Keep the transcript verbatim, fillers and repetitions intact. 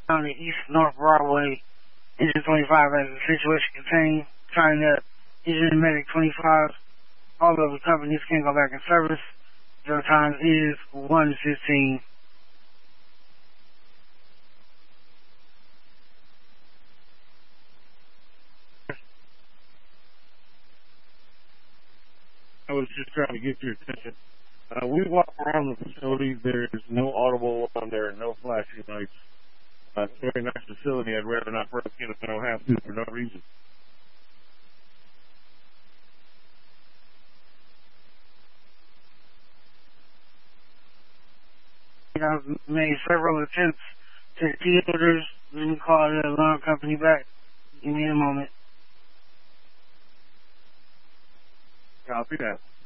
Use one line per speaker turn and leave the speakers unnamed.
on the East North Broadway. Engine twenty-five has a situation contained. Trying that Engine Medic twenty-five. All of the companies can go back in service. Your time is one fifteen.
I was just trying to get your attention. Uh, we walk around the facility. There's no audible on there, no flashing lights. Uh, it's a very nice facility. I'd rather not break in if I don't have to for no reason.
I've made several attempts to key orders. Let me call the alarm company back. Give me a moment.
Copy that.